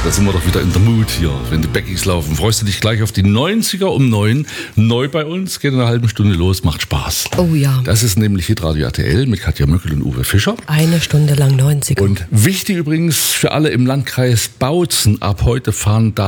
da sind wir doch wieder in der Mood hier, wenn die Bäckis laufen. Freust du dich gleich auf die 90er um 9? Neu bei uns, geht in einer halben Stunde los, macht Spaß. Oh ja. Das ist nämlich Hitradio RTL mit Katja Möckel und Uwe Fischer. 1 Stunde lang 90er. Und wichtig übrigens für alle im Landkreis Bautzen, ab heute fahren da